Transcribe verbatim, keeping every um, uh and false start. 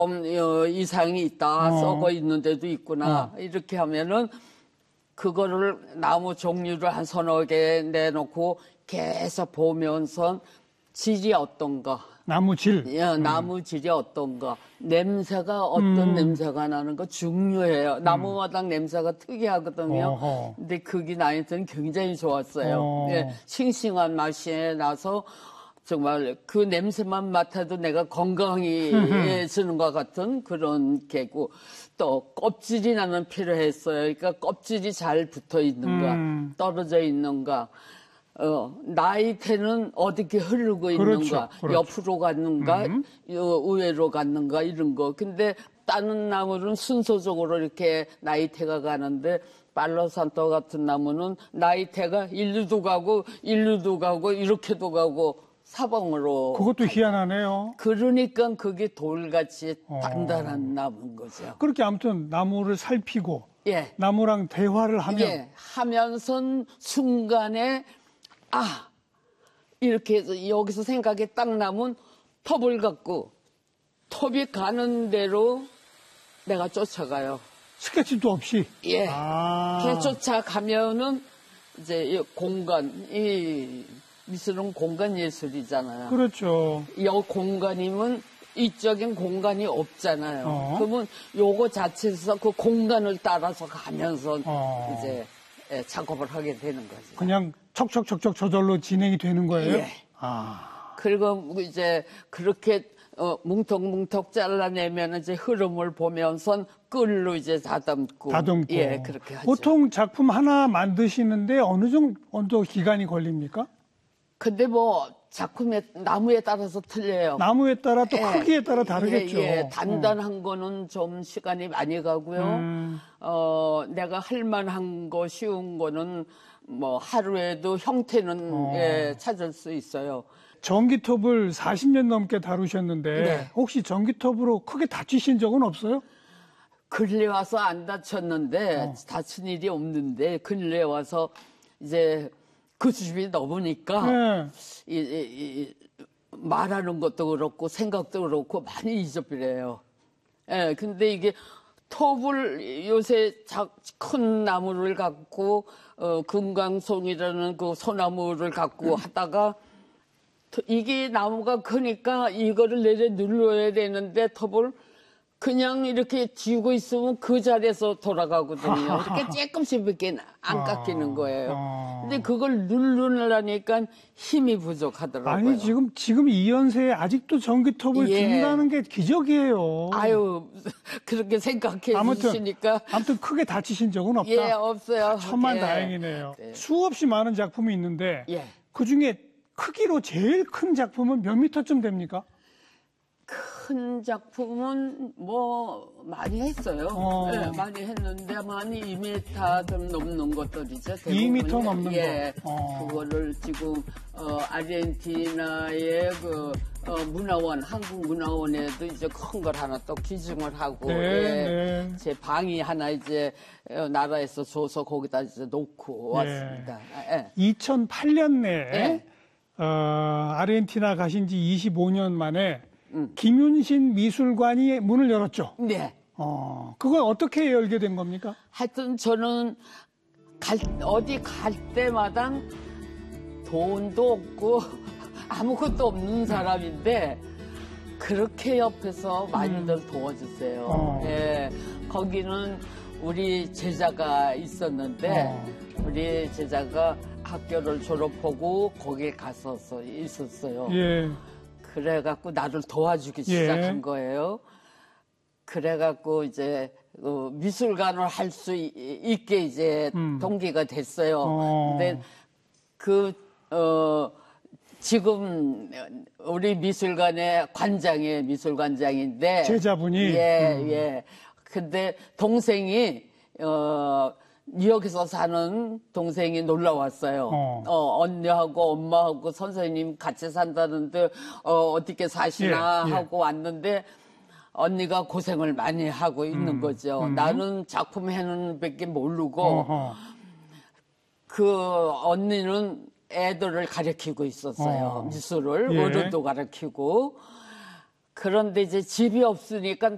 음, 어, 이상이 있다, 어. 썩어 있는 데도 있구나. 어. 이렇게 하면은 그거를 나무 종류를 한 서너 개 내놓고 계속 보면서 질이 어떤가. 나무 질. 예, 나무 질이 어떤가. 냄새가 어떤 음. 냄새가 나는 거 중요해요. 나무마당 냄새가 특이하거든요. 어허. 근데 그게 나한테는 굉장히 좋았어요. 어. 예, 싱싱한 맛이 나서 정말 그 냄새만 맡아도 내가 건강해지는 것 같은 그런 개고, 또 껍질이 나는 필요했어요. 그러니까 껍질이 잘 붙어 있는가, 음. 떨어져 있는가, 어, 나이테는 어떻게 흐르고 그렇죠, 있는가, 그렇죠. 옆으로 갔는가, 음. 어, 우회로 갔는가, 이런 거. 근데 다른 나무는 순서적으로 이렇게 나이테가 가는데, 팔로산토 같은 나무는 나이테가 일루도 가고, 일루도 가고, 이렇게도 가고, 사방으로. 그것도 희한하네요. 그러니까 그게 돌같이 어. 단단한 나무인 거죠. 그렇게 아무튼 나무를 살피고 예. 나무랑 대화를 하면 예. 하면서 순간에, 아, 이렇게 해서 여기서 생각이 딱 나면 톱을 갖고 톱이 가는 대로 내가 쫓아가요. 스케치도 없이. 예. 아. 그냥 쫓아가면은 이제 이 공간, 이 미술은 공간 예술이잖아요. 그렇죠. 이 공간이면 이적인 공간이 없잖아요. 어. 그러면 요거 자체에서 그 공간을 따라서 가면서 어. 이제 예, 작업을 하게 되는 거죠. 그냥 척척척척 저절로 진행이 되는 거예요? 예. 아. 그리고 이제 그렇게 어, 뭉텅뭉텅 잘라내면 이제 흐름을 보면서 끌로 이제 다듬고. 다듬고. 예, 그렇게 하죠. 보통 작품 하나 만드시는데 어느 정도 기간이 걸립니까? 근데 뭐 작품의 나무에 따라서 틀려요. 나무에 따라 또 예, 크기에 따라 다르겠죠. 예, 예. 단단한 거는 좀 시간이 많이 가고요. 음. 어, 내가 할 만한 거 쉬운 거는 뭐 하루에도 형태는 어. 예, 찾을 수 있어요. 전기톱을 사십 년 넘게 다루셨는데 네. 혹시 전기톱으로 크게 다치신 적은 없어요? 근래 와서 안 다쳤는데 어. 다친 일이 없는데 근래 와서 이제 그 수준이 넘으니까 네. 이, 이, 이, 말하는 것도 그렇고 생각도 그렇고 많이 잊어버려요. 예, 근데 이게 톱을 요새 자, 큰 나무를 갖고 어, 금강송이라는 그 소나무를 갖고 하다가 이게 나무가 크니까 이거를 내려 눌러야 되는데 톱을 그냥 이렇게 쥐고 있으면 그 자리에서 돌아가거든요. 이렇게 조금씩밖에 안 깎이는 거예요. 아. 근데 그걸 누르려니까 힘이 부족하더라고요. 아니 지금 지금 이 연세에 아직도 전기톱을 예. 든다는 게 기적이에요. 아유, 그렇게 생각해 아무튼 주시니까. 아무튼 크게 다치신 적은 없다. 예, 없어요. 천만 예. 다행이네요. 네. 수없이 많은 작품이 있는데 예. 그 중에 크기로 제일 큰 작품은 몇 미터쯤 됩니까? 큰 작품은 뭐 많이 했어요. 어. 예, 많이 했는데 많이 이 미터 좀 넘는 것들이죠. 대부분이. 이 미터 넘는 예, 거. 어. 그거를 지금 어, 아르헨티나의 그 어, 문화원, 한국 문화원에도 이제 큰 걸 하나 또 기증을 하고 네, 예, 네. 제 방이 하나 이제 어, 나라에서 줘서 거기다 이제 놓고 네. 왔습니다. 예. 이천팔 년 내에 예? 어, 아르헨티나 가신 지 이십오 년 만에 음. 김윤신 미술관이 문을 열었죠. 네. 어, 그건 어떻게 열게 된 겁니까? 하여튼 저는 갈, 어디 갈 때마다 돈도 없고 아무것도 없는 사람인데 그렇게 옆에서 많이들 도와주세요. 어. 예, 거기는 우리 제자가 있었는데 어. 우리 제자가 학교를 졸업하고 거기에 갔었어 있었어요. 예. 그래갖고 나를 도와주기 예. 시작한 거예요. 그래갖고 이제 어, 미술관을 할 수 있게 이제 음. 동기가 됐어요. 어. 근데 그 어, 지금 우리 미술관의 관장이 미술관장인데 제자분이? 예, 음. 예. 근데 동생이 어 뉴욕에서 사는 동생이 놀러 왔어요. 어. 어, 언니하고 엄마하고 선생님 같이 산다는데 어, 어떻게 사시나 예, 예. 하고 왔는데 언니가 고생을 많이 하고 있는 음, 거죠. 음. 나는 작품 해는 밖에 모르고 어허. 그 언니는 애들을 가르치고 있었어요. 어. 미술을 예. 어른도 가르치고. 그런데 이제 집이 없으니까